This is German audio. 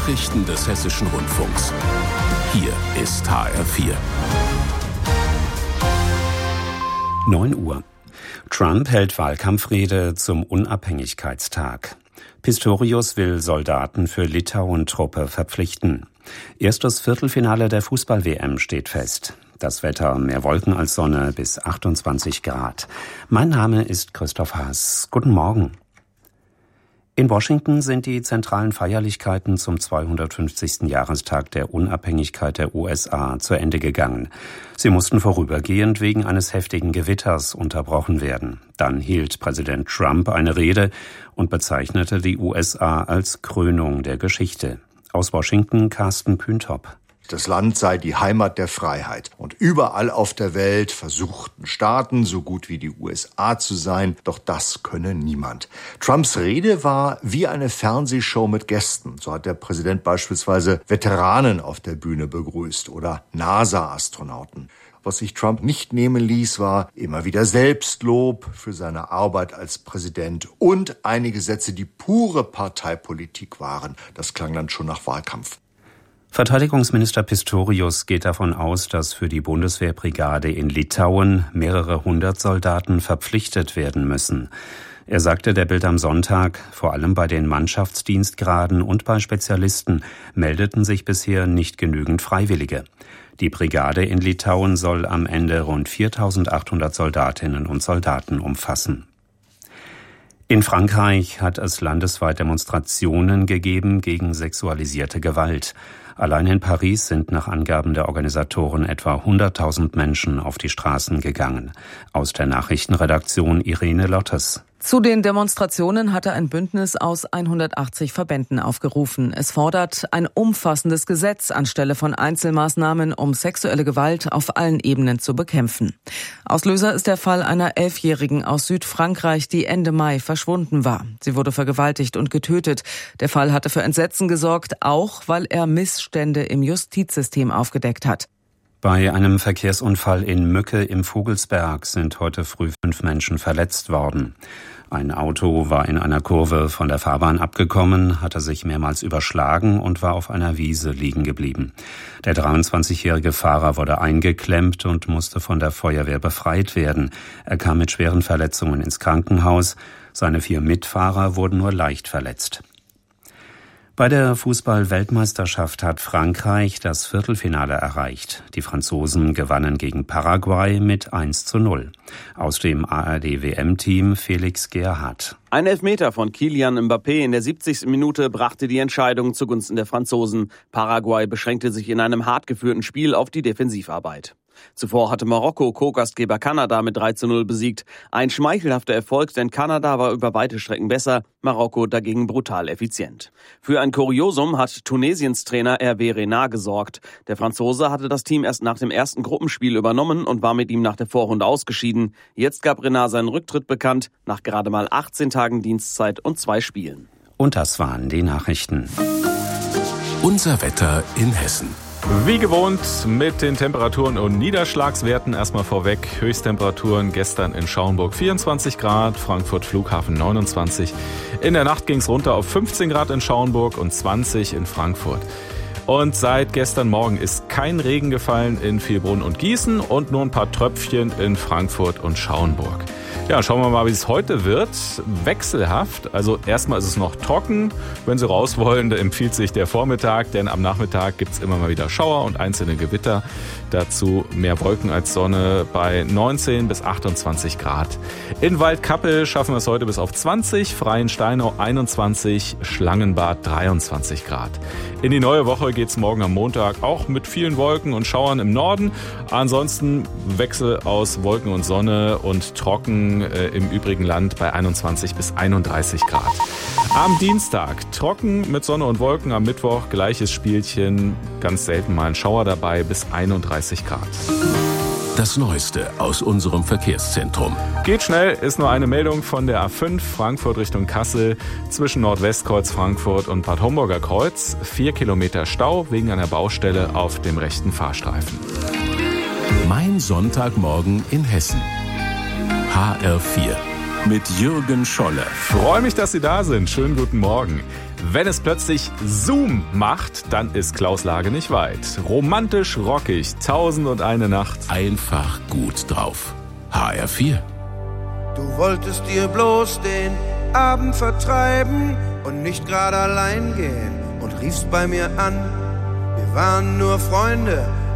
Nachrichten des Hessischen Rundfunks. Hier ist HR4. 9 Uhr. Trump hält Wahlkampfrede zum Unabhängigkeitstag. Pistorius will Soldaten für Litauen-Truppe verpflichten. Erstes Viertelfinale der Fußball-WM steht fest. Das Wetter: mehr Wolken als Sonne bis 28 Grad. Mein Name ist Christoph Haas. Guten Morgen. In Washington sind die zentralen Feierlichkeiten zum 250. Jahrestag der Unabhängigkeit der USA zu Ende gegangen. Sie mussten vorübergehend wegen eines heftigen Gewitters unterbrochen werden. Dann hielt Präsident Trump eine Rede und bezeichnete die USA als Krönung der Geschichte. Aus Washington Carsten Kühntop. Das Land sei die Heimat der Freiheit. Und überall auf der Welt versuchten Staaten, so gut wie die USA zu sein. Doch das könne niemand. Trumps Rede war wie eine Fernsehshow mit Gästen. So hat der Präsident beispielsweise Veteranen auf der Bühne begrüßt oder NASA-Astronauten. Was sich Trump nicht nehmen ließ, war immer wieder Selbstlob für seine Arbeit als Präsident und einige Sätze, die pure Parteipolitik waren. Das klang dann schon nach Wahlkampf. Verteidigungsminister Pistorius geht davon aus, dass für die Bundeswehrbrigade in Litauen mehrere hundert Soldaten verpflichtet werden müssen. Er sagte der Bild am Sonntag, vor allem bei den Mannschaftsdienstgraden und bei Spezialisten meldeten sich bisher nicht genügend Freiwillige. Die Brigade in Litauen soll am Ende rund 4.800 Soldatinnen und Soldaten umfassen. In Frankreich hat es landesweit Demonstrationen gegeben gegen sexualisierte Gewalt. Allein in Paris sind nach Angaben der Organisatoren etwa 100.000 Menschen auf die Straßen gegangen. Aus der Nachrichtenredaktion Irene Lottes. Zu den Demonstrationen hatte ein Bündnis aus 180 Verbänden aufgerufen. Es fordert ein umfassendes Gesetz anstelle von Einzelmaßnahmen, um sexuelle Gewalt auf allen Ebenen zu bekämpfen. Auslöser ist der Fall einer 11-Jährigen aus Südfrankreich, die Ende Mai verschwunden war. Sie wurde vergewaltigt und getötet. Der Fall hatte für Entsetzen gesorgt, auch weil er Missstände im Justizsystem aufgedeckt hat. Bei einem Verkehrsunfall in Mücke im Vogelsberg sind heute früh 5 Menschen verletzt worden. Ein Auto war in einer Kurve von der Fahrbahn abgekommen, hatte sich mehrmals überschlagen und war auf einer Wiese liegen geblieben. Der 23-jährige Fahrer wurde eingeklemmt und musste von der Feuerwehr befreit werden. Er kam mit schweren Verletzungen ins Krankenhaus. Seine 4 Mitfahrer wurden nur leicht verletzt. Bei der Fußball-Weltmeisterschaft hat Frankreich das Viertelfinale erreicht. Die Franzosen gewannen gegen Paraguay mit 1:0. Aus dem ARD-WM-Team Felix Gerhardt. Ein Elfmeter von Kylian Mbappé in der 70. Minute brachte die Entscheidung zugunsten der Franzosen. Paraguay beschränkte sich in einem hart geführten Spiel auf die Defensivarbeit. Zuvor hatte Marokko Co-Gastgeber Kanada mit 3:0 besiegt. Ein schmeichelhafter Erfolg, denn Kanada war über weite Strecken besser, Marokko dagegen brutal effizient. Für ein Kuriosum hat Tunesiens Trainer Hervé Renard gesorgt. Der Franzose hatte das Team erst nach dem ersten Gruppenspiel übernommen und war mit ihm nach der Vorrunde ausgeschieden. Jetzt gab Renard seinen Rücktritt bekannt, nach gerade mal 18 Tagen Dienstzeit und 2 Spielen. Und das waren die Nachrichten. Unser Wetter in Hessen. Wie gewohnt mit den Temperaturen und Niederschlagswerten erstmal vorweg. Höchsttemperaturen gestern in Schaumburg 24 Grad, Frankfurt Flughafen 29. In der Nacht ging es runter auf 15 Grad in Schaumburg und 20 in Frankfurt. Und seit gestern Morgen ist kein Regen gefallen in Vielbrunn und Gießen und nur ein paar Tröpfchen in Frankfurt und Schauenburg. Ja, schauen wir mal, wie es heute wird. Wechselhaft, also erstmal ist es noch trocken. Wenn Sie raus wollen, empfiehlt sich der Vormittag, denn am Nachmittag gibt es immer mal wieder Schauer und einzelne Gewitter. Dazu mehr Wolken als Sonne bei 19 bis 28 Grad. In Waldkappel schaffen wir es heute bis auf 20, Freiensteinau 21, Schlangenbad 23 Grad. In die neue Woche geht es morgen am Montag auch mit vielen Wolken und Schauern im Norden. Ansonsten Wechsel aus Wolken und Sonne und trocken im übrigen Land bei 21 bis 31 Grad. Am Dienstag trocken mit Sonne und Wolken, am Mittwoch gleiches Spielchen, ganz selten mal ein Schauer dabei bis 31 Grad. Das Neueste aus unserem Verkehrszentrum. Geht schnell, ist nur eine Meldung von der A5 Frankfurt Richtung Kassel zwischen Nordwestkreuz Frankfurt und Bad Homburger Kreuz. 4 Kilometer Stau wegen einer Baustelle auf dem rechten Fahrstreifen. Mein Sonntagmorgen in Hessen. HR4 mit Jürgen Scholle. Freue mich, dass Sie da sind. Schönen guten Morgen. Wenn es plötzlich Zoom macht, dann ist Klaus Lage nicht weit. Romantisch rockig, 1001 Nacht. Einfach gut drauf. HR4. Du wolltest dir bloß den Abend vertreiben und nicht gerade allein gehen und riefst bei mir an. Wir waren nur Freunde,